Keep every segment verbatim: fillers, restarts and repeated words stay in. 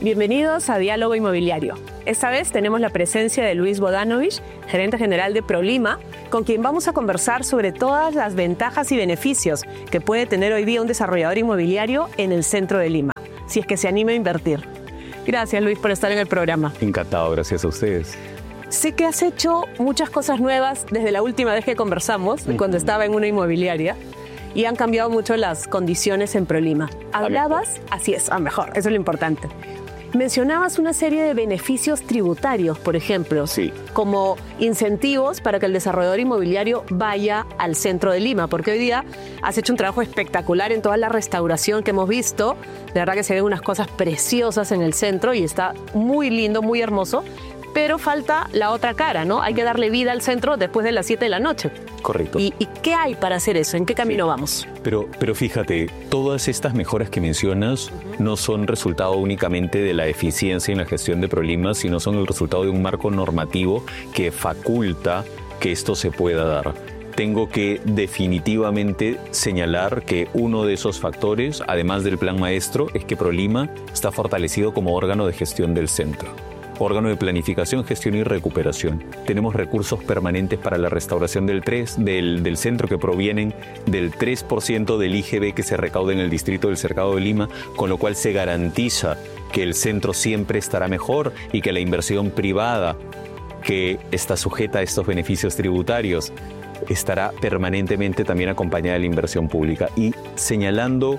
Bienvenidos a Diálogo Inmobiliario. Esta vez tenemos la presencia de Luis Bodanovich, gerente general de ProLima, con quien vamos a conversar sobre todas las ventajas y beneficios que puede tener hoy día un desarrollador inmobiliario en el centro de Lima, si es que se anima a invertir. Gracias, Luis, por estar en el programa. Encantado, gracias a ustedes. Sé que has hecho muchas cosas nuevas desde la última vez que conversamos, uh-huh. cuando estaba en una inmobiliaria, y han cambiado mucho las condiciones en ProLima. Hablabas, así es, a mejor, eso es lo importante. Mencionabas una serie de beneficios tributarios, por ejemplo, sí. como incentivos para que el desarrollador inmobiliario vaya al centro de Lima, porque hoy día has hecho un trabajo espectacular en toda la restauración que hemos visto. De verdad que se ven unas cosas preciosas en el centro y está muy lindo, muy hermoso, pero falta la otra cara, ¿no? Hay que darle vida al centro después de las siete de la noche. Correcto. ¿Y, y qué hay para hacer eso? ¿En qué camino sí. vamos? Pero, pero fíjate, todas estas mejoras que mencionas uh-huh. no son resultado únicamente de la eficiencia en la gestión de ProLima, sino son el resultado de un marco normativo que faculta que esto se pueda dar. Tengo que definitivamente señalar que uno de esos factores, además del plan maestro, es que ProLima está fortalecido como órgano de gestión del centro. Órgano de planificación, gestión y recuperación. Tenemos recursos permanentes para la restauración del, tres, del, del centro que provienen del tres por ciento del I G B que se recauda en el distrito del Cercado de Lima, con lo cual se garantiza que el centro siempre estará mejor y que la inversión privada que está sujeta a estos beneficios tributarios estará permanentemente también acompañada de la inversión pública. Y señalando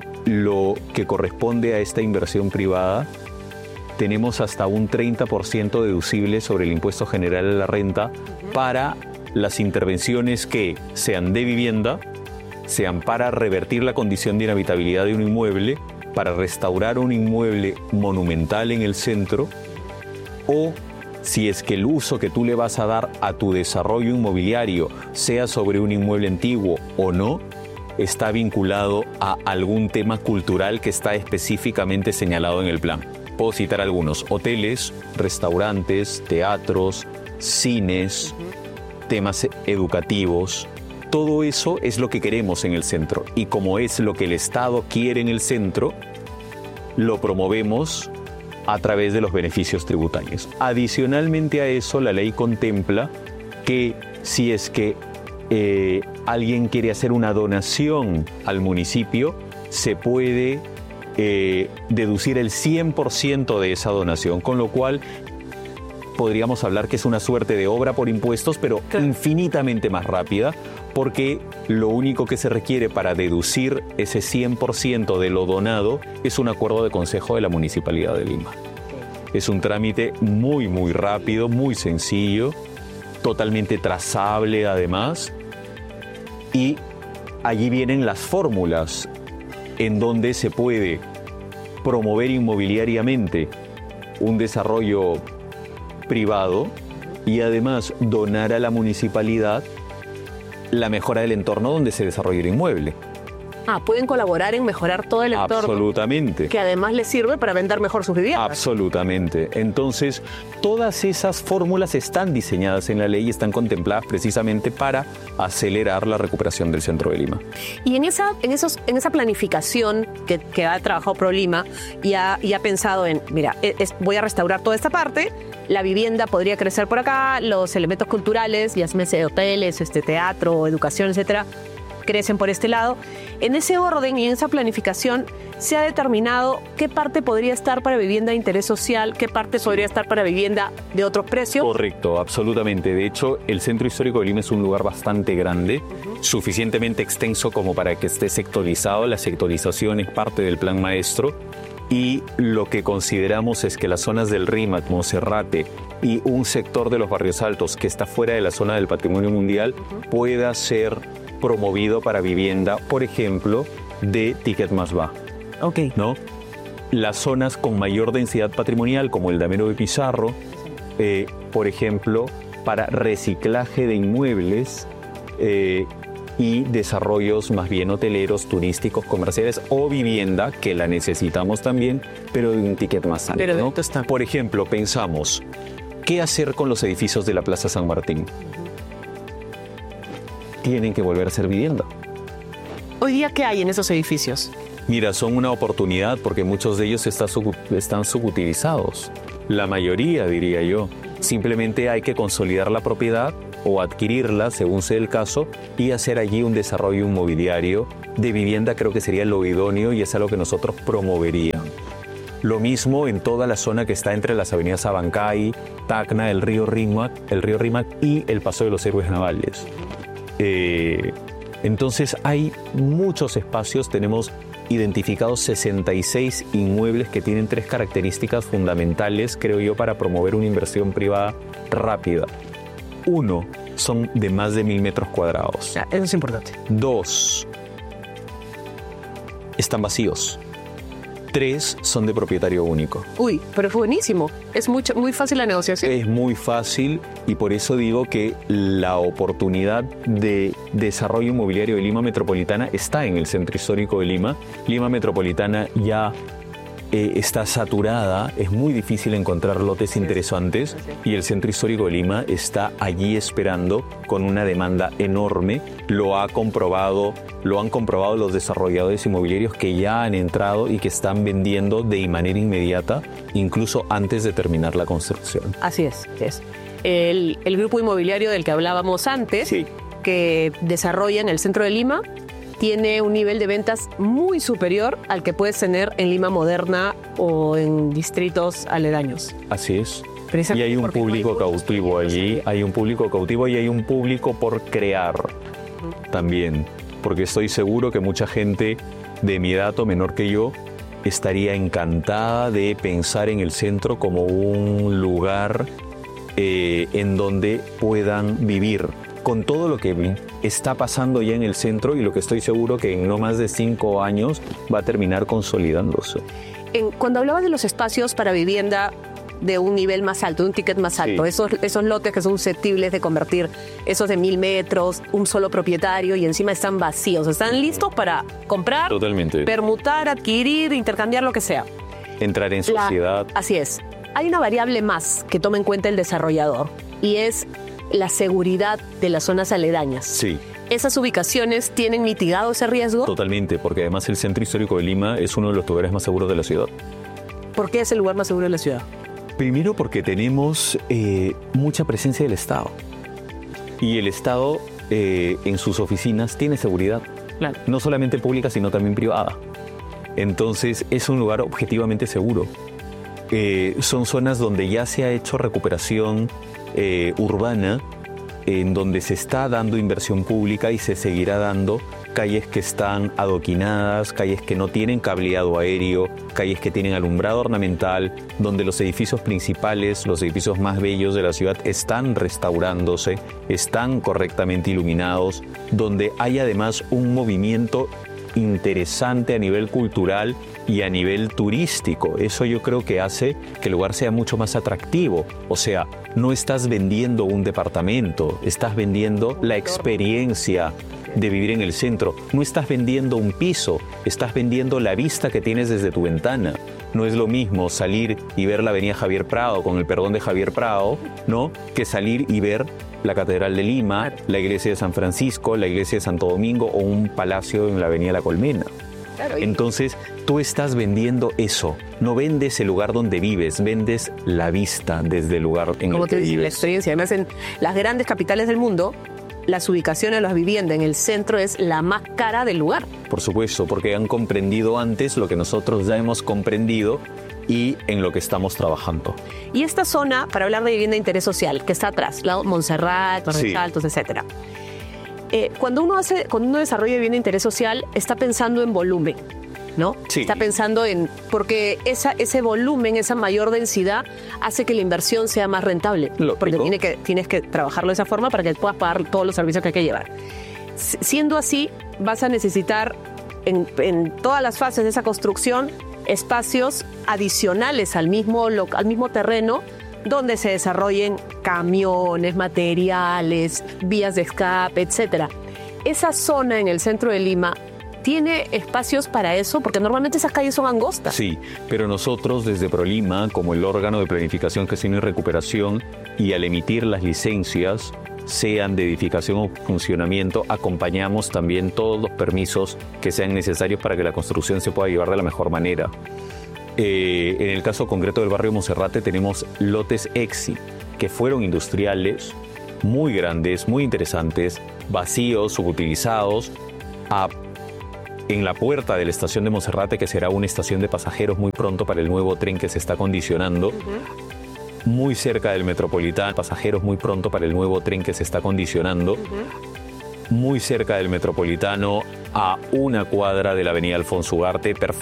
lo que corresponde a esta inversión privada, tenemos hasta un treinta por ciento deducible sobre el impuesto general a la renta para las intervenciones que sean de vivienda, sean para revertir la condición de inhabitabilidad de un inmueble, para restaurar un inmueble monumental en el centro, o si es que el uso que tú le vas a dar a tu desarrollo inmobiliario, sea sobre un inmueble antiguo o no, está vinculado a algún tema cultural que está específicamente señalado en el plan. Puedo citar algunos: hoteles, restaurantes, teatros, cines, uh-huh. temas educativos. Todo eso es lo que queremos en el centro. Y como es lo que el Estado quiere en el centro, lo promovemos a través de los beneficios tributarios. Adicionalmente a eso, la ley contempla que si es que eh, alguien quiere hacer una donación al municipio, se puede Eh, deducir el cien por ciento de esa donación, con lo cual podríamos hablar que es una suerte de obra por impuestos, pero claro. infinitamente más rápida, porque lo único que se requiere para deducir ese cien por ciento de lo donado es un acuerdo de consejo de la Municipalidad de Lima. Es un trámite muy, muy rápido, muy sencillo, totalmente trazable además, y allí vienen las fórmulas en donde se puede promover inmobiliariamente un desarrollo privado y además donar a la municipalidad la mejora del entorno donde se desarrolla el inmueble. Ah, pueden colaborar en mejorar todo el entorno. Absolutamente. Que además les sirve para vender mejor sus viviendas. Absolutamente. Entonces, todas esas fórmulas están diseñadas en la ley y están contempladas precisamente para acelerar la recuperación del centro de Lima. Y en esa, en esos, en esa planificación que, que ha trabajado ProLima y ha, y ha pensado en, mira, es, voy a restaurar toda esta parte, la vivienda podría crecer por acá, los elementos culturales, ya sea hoteles, este, teatro, educación, etcétera, crecen por este lado. En ese orden y en esa planificación se ha determinado qué parte podría estar para vivienda de interés social, qué parte podría estar para vivienda de otros precios. Correcto, absolutamente. De hecho, el Centro Histórico de Lima es un lugar bastante grande, uh-huh. suficientemente extenso como para que esté sectorizado. La sectorización es parte del plan maestro y lo que consideramos es que las zonas del RIMAC, Monserrate y un sector de los barrios altos que está fuera de la zona del patrimonio mundial uh-huh. pueda ser promovido para vivienda, por ejemplo, de ticket más bajo. Okay. ¿No? Las zonas con mayor densidad patrimonial, como el Damero de Pizarro, eh, por ejemplo, para reciclaje de inmuebles eh, y desarrollos más bien hoteleros, turísticos, comerciales o vivienda, que la necesitamos también, pero de un ticket más alto. Pero ¿no? está. Por ejemplo, pensamos, ¿qué hacer con los edificios de la Plaza San Martín? Tienen que volver a ser vivienda. Hoy día, ¿qué hay en esos edificios? Mira, son una oportunidad porque muchos de ellos está sub, están subutilizados. La mayoría, diría yo. Simplemente hay que consolidar la propiedad o adquirirla, según sea el caso, y hacer allí un desarrollo inmobiliario de vivienda. Creo que sería lo idóneo y es algo que nosotros promoveríamos. Lo mismo en toda la zona que está entre las avenidas Abancay, Tacna, el río Rímac, el río Rímac y el Paso de los Héroes Navales. Eh, entonces hay muchos espacios, tenemos identificados sesenta y seis inmuebles que tienen tres características fundamentales, creo yo, para promover una inversión privada rápida. Uno, son de más de mil metros cuadrados. Eso es importante. Dos, están vacíos. Tres, son de propietario único. Uy, pero es buenísimo. Es mucho, muy fácil la negociación. Es muy fácil y por eso digo que la oportunidad de desarrollo inmobiliario de Lima Metropolitana está en el centro histórico de Lima. Lima Metropolitana ya eh, está saturada, es muy difícil encontrar lotes interesantes y el centro histórico de Lima está allí esperando con una demanda enorme. Lo ha comprobado, lo han comprobado los desarrolladores inmobiliarios que ya han entrado y que están vendiendo de manera inmediata, incluso antes de terminar la construcción. Así es. Así es. El, el grupo inmobiliario del que hablábamos antes, sí, que desarrolla en el centro de Lima, tiene un nivel de ventas muy superior al que puedes tener en Lima Moderna o en distritos aledaños. Así es. Y hay un público cautivo allí, hay un público cautivo y hay un público por crear también, porque estoy seguro que mucha gente de mi edad o menor que yo estaría encantada de pensar en el centro como un lugar eh, en donde puedan vivir con todo lo que está pasando ya en el centro y lo que estoy seguro que en no más de cinco años va a terminar consolidándose. En, cuando hablabas de los espacios para vivienda de un nivel más alto, de un ticket más alto, sí, esos, esos lotes que son susceptibles de convertir esos de mil metros, un solo propietario y encima están vacíos, están listos para comprar, totalmente, permutar, adquirir, intercambiar, lo que sea. Entrar en sociedad. La, así es. Hay una variable más que toma en cuenta el desarrollador y es la seguridad de las zonas aledañas. Sí. ¿Esas ubicaciones tienen mitigado ese riesgo? Totalmente, porque además el centro histórico de Lima es uno de los lugares más seguros de la ciudad. ¿Por qué es el lugar más seguro de la ciudad? Primero porque tenemos eh, mucha presencia del Estado. Y el Estado eh, en sus oficinas tiene seguridad. Claro. No solamente pública, sino también privada. Entonces es un lugar objetivamente seguro. Eh, son zonas donde ya se ha hecho recuperación eh, urbana, en donde se está dando inversión pública y se seguirá dando. Calles que están adoquinadas, calles que no tienen cableado aéreo, calles que tienen alumbrado ornamental, donde los edificios principales, los edificios más bellos de la ciudad están restaurándose, están correctamente iluminados, donde hay además un movimiento interesante a nivel cultural y a nivel turístico. Eso yo creo que hace que el lugar sea mucho más atractivo. O sea, no estás vendiendo un departamento, estás vendiendo la experiencia de vivir en el centro. No estás vendiendo un piso, estás vendiendo la vista que tienes desde tu ventana. No es lo mismo salir y ver la avenida Javier Prado, con el perdón de Javier Prado, ¿no?, que salir y ver la Catedral de Lima, la iglesia de San Francisco, la iglesia de Santo Domingo o un palacio en la avenida La Colmena. Claro, y... Entonces, tú estás vendiendo eso. No vendes el lugar donde vives, vendes la vista desde el lugar en Como el que te vives. La experiencia. Además, en las grandes capitales del mundo, las ubicaciones de las viviendas en el centro es la más cara del lugar. Por supuesto, porque han comprendido antes lo que nosotros ya hemos comprendido y en lo que estamos trabajando. Y esta zona, para hablar de vivienda de interés social, que está atrás, la Montserrat, Barrios Sí. Altos, etcétera. Eh, cuando uno hace, cuando uno desarrolla vivienda de interés social, está pensando en volumen, ¿no? Sí. Está pensando en, porque esa, ese volumen, esa mayor densidad, hace que la inversión sea más rentable. Lógico. Porque tiene que, tienes que trabajarlo de esa forma para que puedas pagar todos los servicios que hay que llevar. S- Siendo así, vas a necesitar en, en todas las fases de esa construcción espacios adicionales al mismo, lo- al mismo terreno donde se desarrollen camiones, materiales, vías de escape, etcétera. Esa zona en el centro de Lima tiene espacios para eso, porque normalmente esas calles son angostas. Sí, pero nosotros desde ProLima, como el órgano de planificación, gestión y recuperación, y al emitir las licencias, sean de edificación o funcionamiento, acompañamos también todos los permisos que sean necesarios para que la construcción se pueda llevar de la mejor manera. Eh, en el caso concreto del barrio Monserrate tenemos lotes EXI, que fueron industriales, muy grandes, muy interesantes, vacíos, subutilizados, a, en la puerta de la estación de Monserrate, que será una estación de pasajeros muy pronto para el nuevo tren que se está condicionando. Uh-huh. Muy cerca del Metropolitano, pasajeros muy pronto para el nuevo tren que se está condicionando. Uh-huh. Muy cerca del Metropolitano, a una cuadra de la avenida Alfonso Ugarte, perfecto.